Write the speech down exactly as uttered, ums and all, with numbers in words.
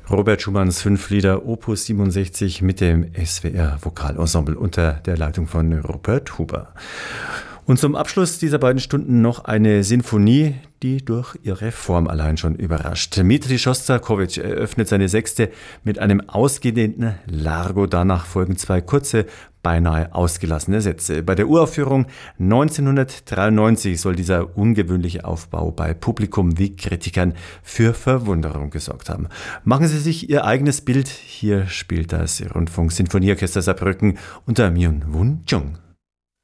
Robert Schumanns Fünf-Lieder Opus siebenundsechzig mit dem S W R Vokalensemble unter der Leitung von Rupert Huber. Und zum Abschluss dieser beiden Stunden noch eine Sinfonie, die durch ihre Form allein schon überrascht. Dmitri Schostakowitsch eröffnet seine Sechste mit einem ausgedehnten Largo. Danach folgen zwei kurze, beinahe ausgelassene Sätze. Bei der Uraufführung neunzehnhundertdreiundneunzig soll dieser ungewöhnliche Aufbau bei Publikum wie Kritikern für Verwunderung gesorgt haben. Machen Sie sich Ihr eigenes Bild. Hier spielt das Rundfunk-Sinfonieorchester Saarbrücken unter Myung-Whun Chung.